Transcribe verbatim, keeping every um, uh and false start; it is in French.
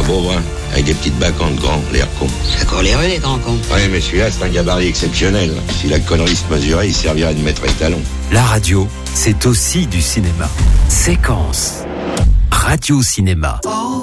pauvre, hein, avec des petites bacchantes grands, l'air con. C'est encore les rues, les grands cons. Ouais, mais celui-là, c'est un gabarit exceptionnel. Si la connerie se mesurait, il servirait de maître étalon. La radio, c'est aussi du cinéma. Séquence. Radio Cinéma.